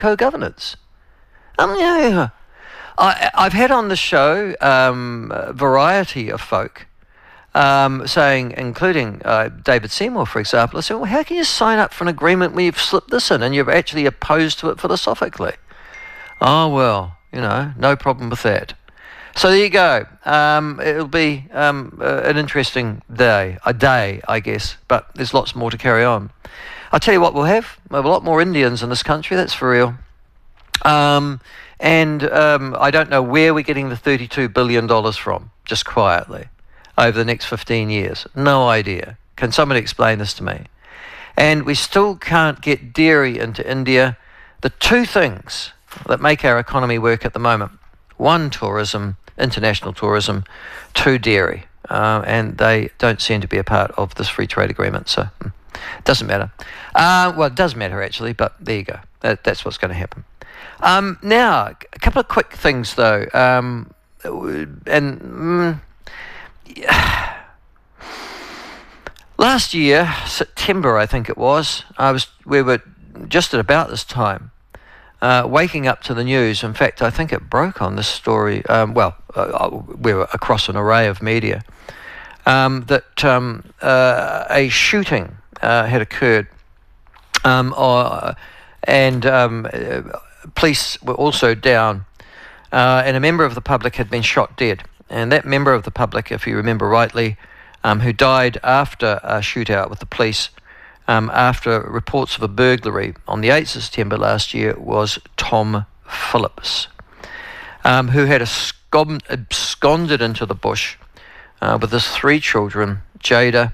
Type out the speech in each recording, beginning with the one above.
co-governance. Yeah. I've had on the show a variety of folk saying, including David Seymour, for example, I said, well, how can you sign up for an agreement when you've slipped this in and you're actually opposed to it philosophically? Oh, well, no problem with that. So there you go. It'll be an interesting day, I guess, but there's lots more to carry on. I'll tell you what we'll have a lot more Indians in this country, that's for real. And I don't know where we're getting the $32 billion from, just quietly, over the next 15 years. No idea. Can somebody explain this to me? And we still can't get dairy into India. The two things that make our economy work at the moment: one, tourism, international tourism; two, dairy. And they don't seem to be a part of this free trade agreement, so it doesn't matter. Well, it does matter, actually, but there you go. That's what's going to happen. Now, a couple of quick things, though. Last year, September, I think it was, we were just at about this time waking up to the news. In fact, I think it broke on this story. We were across an array of media that a shooting had occurred, and police were also down, and a member of the public had been shot dead. And that member of the public, if you remember rightly, who died after a shootout with the police, after reports of a burglary on the 8th of September last year, was Tom Phillips, who had absconded into the bush with his three children, Jada,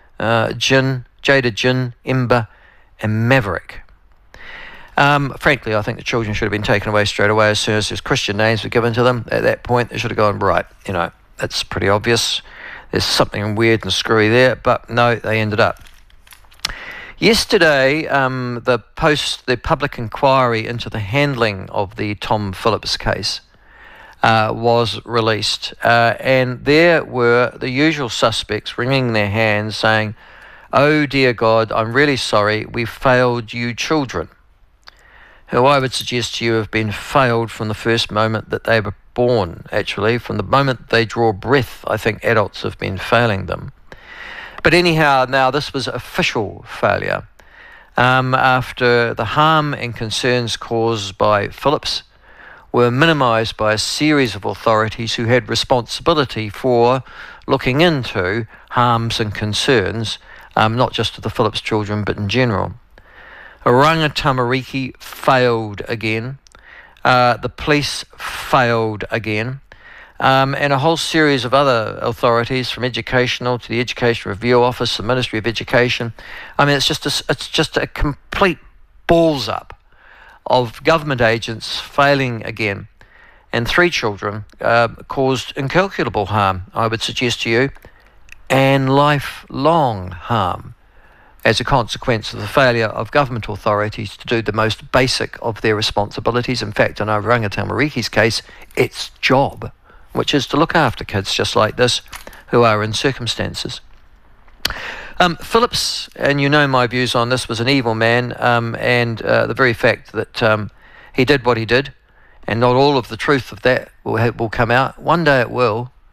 Jin, Ember, and Maverick. Frankly, I think the children should have been taken away straight away as soon as his Christian names were given to them. At that point, they should have gone, right, that's pretty obvious. There's something weird and screwy there, but no, they ended up. Yesterday, the public inquiry into the handling of the Tom Phillips case was released, and there were the usual suspects wringing their hands saying, "Oh dear God, I'm really sorry, we failed you children," who I would suggest to you have been failed from the first moment that they were born. Actually, from the moment they draw breath, I think adults have been failing them. But anyhow, now this was official failure after the harm and concerns caused by Phillips were minimised by a series of authorities who had responsibility for looking into harms and concerns, not just to the Phillips children, but in general. Rangatamariki failed again. The police failed again. And a whole series of other authorities, from educational to the Education Review Office, the Ministry of Education. I mean, it's just a complete balls up of government agents failing again. And three children caused incalculable harm, I would suggest to you, and lifelong harm as a consequence of the failure of government authorities to do the most basic of their responsibilities. In fact, in Rangatamarik's case, its job, which is to look after kids just like this who are in circumstances. Phillips, and you know my views on this, was an evil man, and the very fact that he did what he did, and not all of the truth of that will come out. One day it will,